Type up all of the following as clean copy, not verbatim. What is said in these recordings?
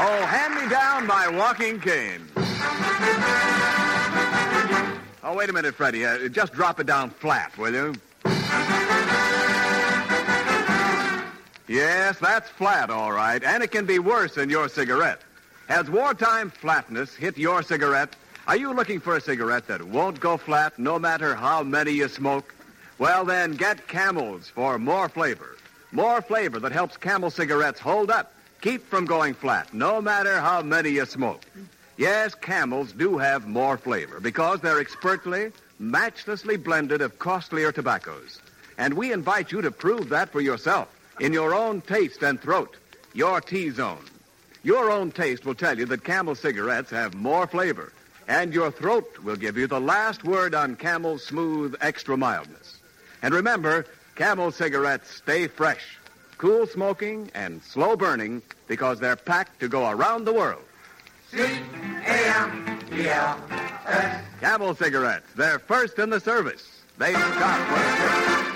Oh, hand me down my walking cane. Oh, wait a minute, Freddie. Just drop it down flat, will you? Yes, that's flat, all right. And it can be worse in your cigarette. Has wartime flatness hit your cigarette? Are you looking for a cigarette that won't go flat no matter how many you smoke? Well, then get Camels for more flavor. More flavor that helps Camel cigarettes hold up, keep from going flat, no matter how many you smoke. Yes, Camels do have more flavor because they're expertly, matchlessly blended of costlier tobaccos. And we invite you to prove that for yourself in your own taste and throat, your T-zone. Your own taste will tell you that Camel cigarettes have more flavor, and your throat will give you the last word on Camel's smooth extra mildness. And remember, Camel cigarettes stay fresh, cool smoking, and slow burning because they're packed to go around the world. C-A-M-E-L-S. Camel cigarettes, they're first in the service. They stop when it hits.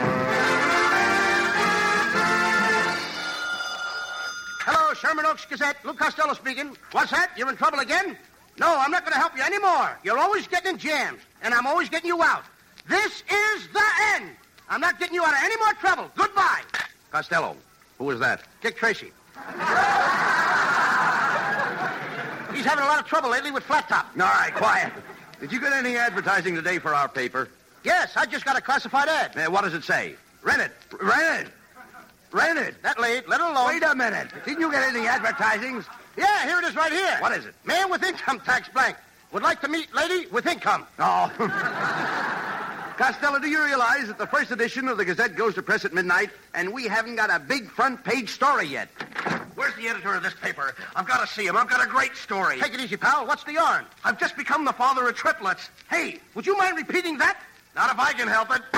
Hello, Sherman Oaks Gazette. Lou Costello speaking. What's that? You're in trouble again? No, I'm not going to help you anymore. You're always getting in jams, and I'm always getting you out. This is the end. I'm not getting you out of any more trouble. Goodbye. Costello, who was that? Dick Tracy. He's having a lot of trouble lately with Flat Top. All right, quiet. Did you get any advertising today for our paper? Yes, I just got a classified ad. What does it say? Rent it. Rent it. Rent it. That late, let it alone. Wait a minute. Didn't you get any advertisings? Yeah, here it is right here. What is it? Man with income tax blank. Would like to meet lady with income. Oh. Costello, do you realize that the first edition of the Gazette goes to press at midnight, and we haven't got a big front page story yet? Where's the editor of this paper? I've got to see him. I've got a great story. Take it easy, pal. What's the yarn? I've just become the father of triplets. Hey, would you mind repeating that? Not if I can help it.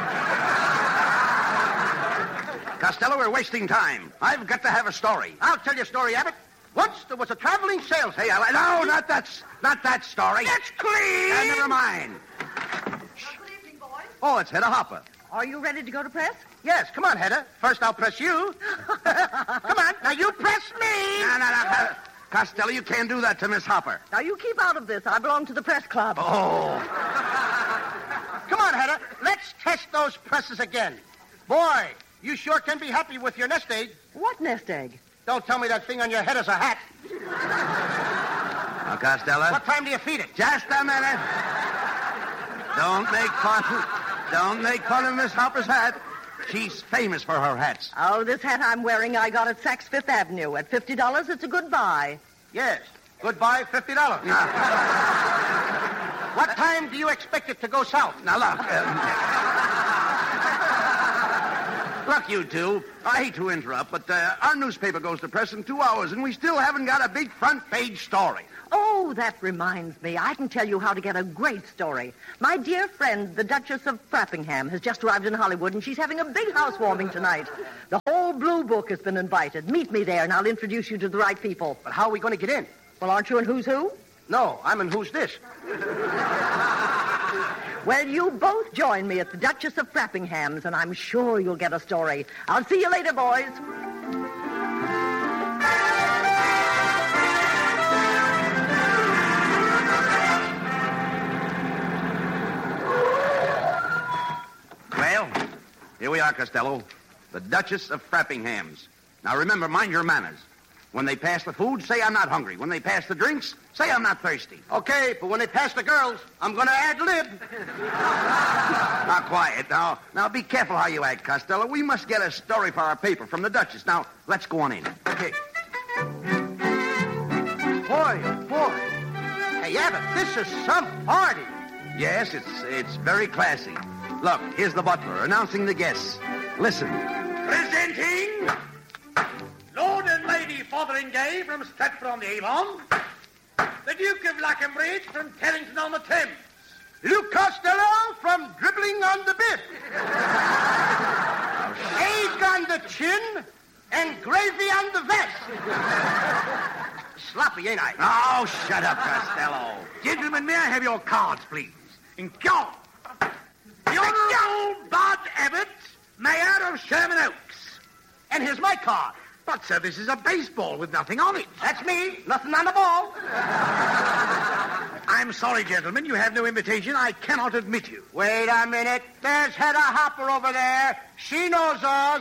Costello, we're wasting time. I've got to have a story. I'll tell you a story, Abbott. Once there was a traveling salesman. Hey, no, not that story. It's clean. Never mind. Good evening, boys. Oh, it's Hedda Hopper. Are you ready to go to press? Yes, come on, Hedda. First I'll press you. Come on, now you press me. No. Costello, you can't do that to Miss Hopper. Now, you keep out of this. I belong to the press club. Oh. Come on, Hedda. Let's test those presses again. Boy, you sure can be happy with your nest egg. What nest egg? Don't tell me that thing on your head is a hat. Now, Costello. What time do you feed it? Just a minute. Don't make fun of Miss Hopper's hat. She's famous for her hats. Oh, this hat I'm wearing I got at Saks Fifth Avenue. At $50, it's a good buy. Yes. Goodbye, $50. What time do you expect it to go south? Now, look. Look, you two. I hate to interrupt, but our newspaper goes to press in 2 hours, and we still haven't got a big front page story. Oh, that reminds me. I can tell you how to get a great story. My dear friend, the Duchess of Frappingham, has just arrived in Hollywood, and she's having a big housewarming tonight. The whole Blue Book has been invited. Meet me there, and I'll introduce you to the right people. But how are we going to get in? Well, aren't you in Who's Who? No, I'm in Who's This? Well, you both join me at the Duchess of Frappingham's, and I'm sure you'll get a story. I'll see you later, boys. Well, here we are, Costello. The Duchess of Frappingham's. Now, remember, mind your manners. When they pass the food, say I'm not hungry. When they pass the drinks, say I'm not thirsty. Okay, but when they pass the girls, I'm going to ad-lib. Now, quiet. Now, be careful how you act, Costello. We must get a story for our paper from the Duchess. Now, let's go on in. Okay. Boy. Hey, Abbott, this is some party. Yes, it's very classy. Look, here's the butler announcing the guests. Listen. Presenting Lord and Lady Fotheringay from Stratford-on-the-Avon, the Duke of Lockenbridge from Terrington-on-the-Thames, Luke Costello from Dribbling on the Bib. Egg on the chin and gravy on the vest. Sloppy, ain't I? Oh, shut up, Costello. Gentlemen, may I have your cards, please? And go. The Honourable Bud Abbott, Mayor of Sherman Oaks. And here's my card. But, sir, this is a baseball with nothing on it. That's me. Nothing on the ball. I'm sorry, gentlemen. You have no invitation. I cannot admit you. Wait a minute. There's Hedda Hopper over there. She knows us.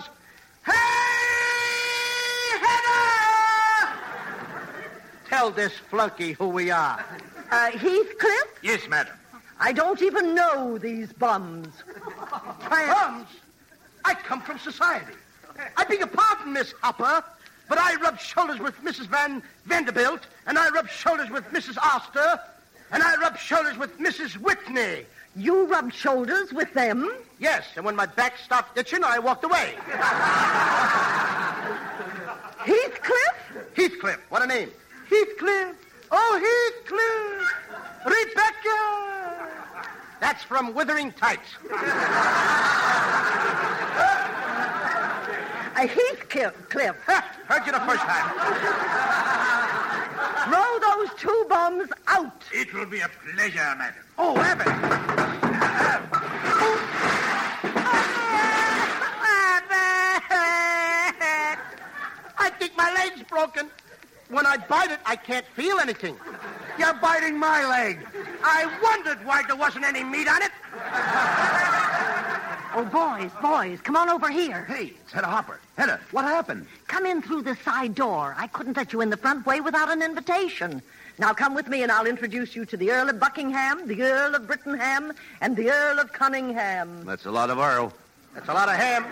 Hey, Hedda! Tell this flunky who we are. Heathcliff? Yes, madam. I don't even know these bums. Bums? I come from society. I beg your pardon, Miss Hopper, but I rub shoulders with Mrs. Vanderbilt, and I rub shoulders with Mrs. Oster, and I rub shoulders with Mrs. Whitney. You rubbed shoulders with them? Yes, and when my back stopped itching, I walked away. Heathcliff? Heathcliff, what a name. Heathcliff. Oh, Heathcliff. Rebecca. That's from Withering Tights. Heathcliff. Heard you the first time. Throw those two bums out. It will be a pleasure, madam. Oh, Abbott. I think my leg's broken. When I bite it, I can't feel anything. You're biting my leg. I wondered why there wasn't any meat on it. Oh, boys, come on over here. Hey, it's Hedda Hopper. Hedda, what happened? Come in through the side door. I couldn't let you in the front way without an invitation. Now come with me and I'll introduce you to the Earl of Buckingham, the Earl of Brittenham, and the Earl of Cunningham. That's a lot of Earl. That's a lot of ham.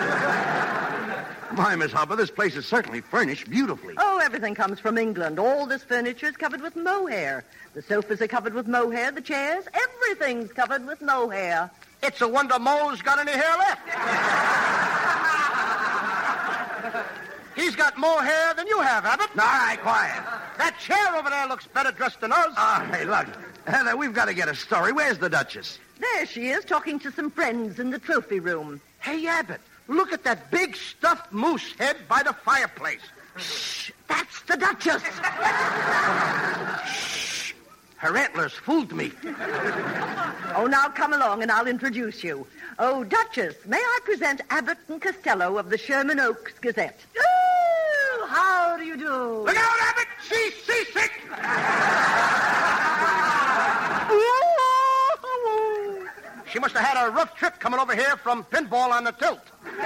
My, Miss Hopper, this place is certainly furnished beautifully. Oh, everything comes from England. All this furniture is covered with mohair. The sofas are covered with mohair, the chairs, everything's covered with mohair. It's a wonder Moe's got any hair left. He's got more hair than you have, Abbott. All right, quiet. That chair over there looks better dressed than us. Hey, look. Hedda, we've got to get a story. Where's the Duchess? There she is, talking to some friends in the trophy room. Hey, Abbott, look at that big stuffed moose head by the fireplace. Shh, that's the Duchess. Shh, her antlers fooled me. Oh, now come along and I'll introduce you. Oh, Duchess, may I present Abbott and Costello of the Sherman Oaks Gazette? Oh, how do you do? Look out, Abbott! She's seasick! She must have had a rough trip coming over here from pinball on the tilt.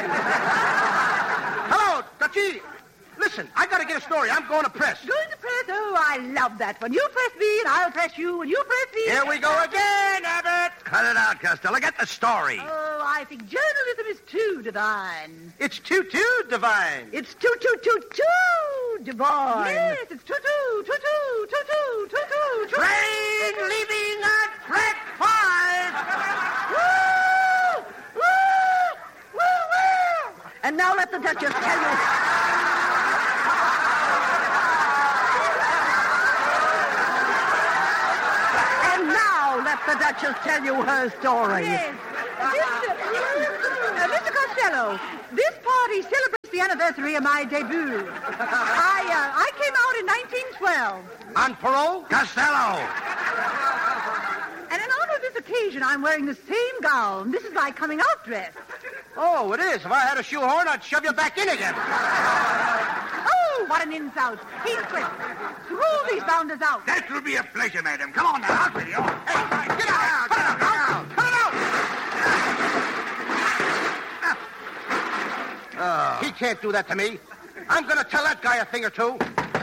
Hello, Dutchie. Listen, I got to get a story. I'm going to press. Going to press? Oh, I love that one. You press me, and I'll press you, and you press me. Here we go again, Abbott. Cut it out, Costello. Get the story. Oh, I think journalism is too divine. It's too divine. It's too divine. Yes, it's too. Train leaving at track 5. Woo! Woo! Woo! Woo! And now let the Duchess tell you... The Duchess tell you her story. Yes. Mr. Costello, this party celebrates the anniversary of my debut. I came out in 1912. On parole? Costello! And in honor of this occasion, I'm wearing the same gown. This is my coming out dress. Oh, it is. If I had a shoehorn, I'd shove you back in again. Oh, what an insult. Heathcliff, throw these bounders out. That will be a pleasure, madam. Come on now, out with you. Hey, get out! Cut it out! Cut it out! He can't do that to me. I'm going to tell that guy a thing or two.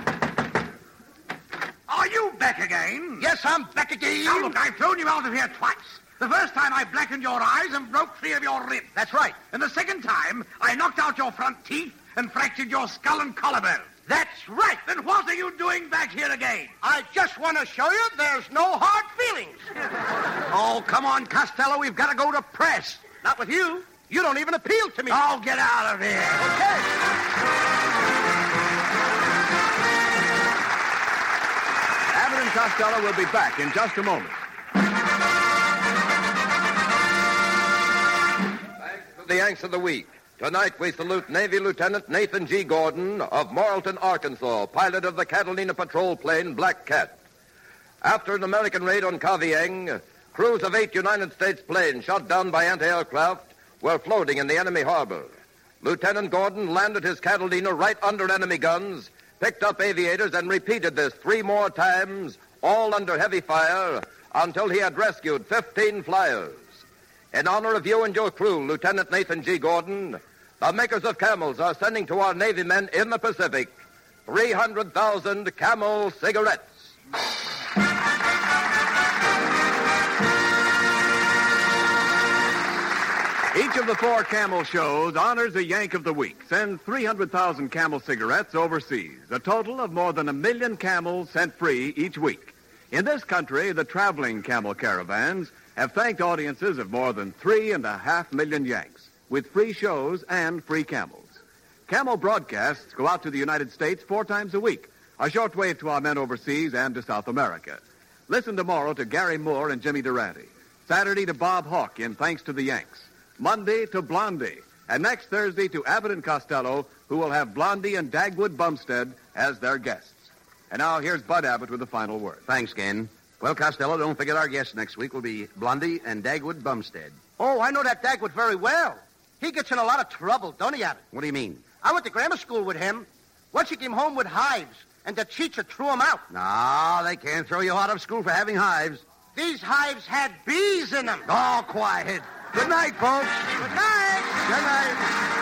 Are you back again? Yes, I'm back again. Now, look, I've thrown you out of here twice. The first time I blackened your eyes and broke 3 of your ribs. That's right. And the second time, I knocked out your front teeth and fractured your skull and collarbone. That's right. Then what are you doing back here again? I just want to show you there's no hard feelings. Oh, come on, Costello. We've got to go to press. Not with you. You don't even appeal to me. Oh, get out of here. Okay. Abbott and Costello will be back in just a moment. The Yanks of the Week. Tonight we salute Navy Lieutenant Nathan G. Gordon of Morrilton, Arkansas, pilot of the Catalina patrol plane Black Cat. After an American raid on Kavieng, crews of 8 United States planes shot down by anti-aircraft were floating in the enemy harbor. Lieutenant Gordon landed his Catalina right under enemy guns, picked up aviators, and repeated this 3 more times, all under heavy fire, until he had rescued 15 flyers. In honor of you and your crew, Lieutenant Nathan G. Gordon, the makers of Camels are sending to our Navy men in the Pacific 300,000 Camel cigarettes. Each of the 4 Camel shows honors a Yank of the Week, sends 300,000 Camel cigarettes overseas, a total of more than 1 million Camels sent free each week. In this country, the traveling Camel caravans have thanked audiences of more than 3.5 million Yanks with free shows and free Camels. Camel broadcasts go out to the United States 4 times a week, a short wave to our men overseas and to South America. Listen tomorrow to Gary Moore and Jimmy Durante. Saturday to Bob Hawke in Thanks to the Yanks. Monday to Blondie. And next Thursday to Abbott and Costello, who will have Blondie and Dagwood Bumstead as their guests. And now here's Bud Abbott with the final word. Thanks, Ken. Well, Costello, don't forget our guests next week will be Blondie and Dagwood Bumstead. Oh, I know that Dagwood very well. He gets in a lot of trouble, don't he, Abbott? What do you mean? I went to grammar school with him. Once he came home with hives, and the teacher threw him out. No, they can't throw you out of school for having hives. These hives had bees in them. Oh, quiet. Good night, folks. Good night. Good night.